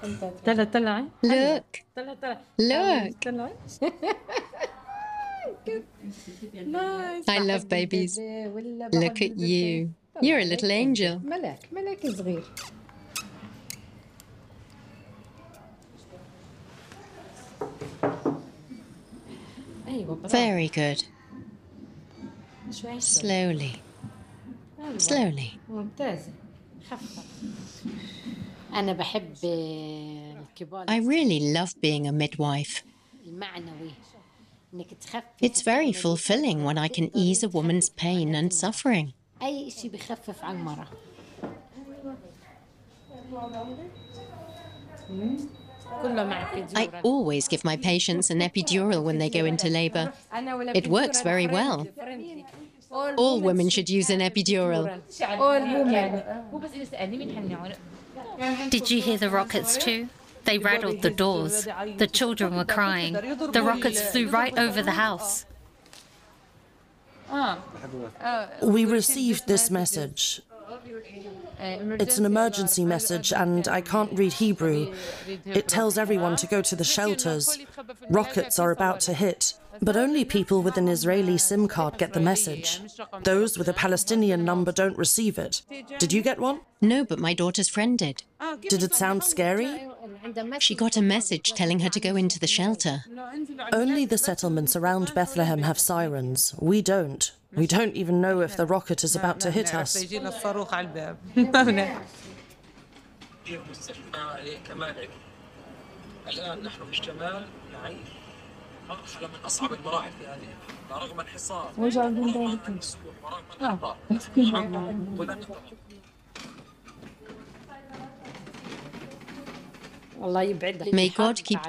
Look. Look. I love babies. Look at you. You're a little angel. ملاك صغير. Very good. Slowly. Slowly. ممتازة. خفة. أنا بحب الكبار. I really love being a midwife. المعنوي. إنك تخفف. It's very fulfilling when I can ease a woman's pain and suffering. أي شيء بخفف على المرأة. I always give my patients an epidural when they go into labor. It works very well. All women should use an epidural. Did you hear the rockets too? They rattled the doors. The children were crying. The rockets flew right over the house. We received this message. It's an emergency message and I can't read Hebrew. It tells everyone to go to the shelters. Rockets are about to hit, but only people with an Israeli SIM card get the message. Those with a Palestinian number don't receive it. Did you get one? No, but my daughter's friend did. Did it sound scary? She got a message telling her to go into the shelter. Only the settlements around Bethlehem have sirens. We don't. We don't even know if the rocket is about to hit us. May God keep